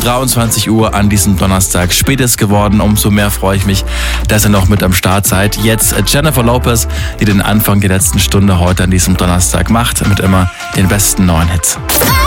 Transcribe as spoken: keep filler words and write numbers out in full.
dreiundzwanzig Uhr an diesem Donnerstag spät ist geworden. Umso mehr freue ich mich, dass ihr noch mit am Start seid. Jetzt Jennifer Lopez, die den Anfang der letzten Stunde heute an diesem Donnerstag macht, mit immer den besten neuen Hits.